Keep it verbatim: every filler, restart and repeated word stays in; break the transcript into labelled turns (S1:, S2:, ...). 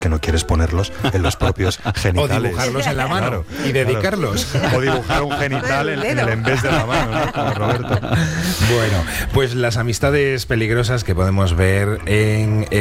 S1: que no quieres ponerlos en los propios genitales.
S2: O dibujarlos en la mano,
S1: claro,
S2: y dedicarlos.
S1: Claro. O dibujar un genital en, en el en vez de la mano, ¿no? Como Roberto.
S2: Bueno, pues las amistades peligrosas que podemos ver en el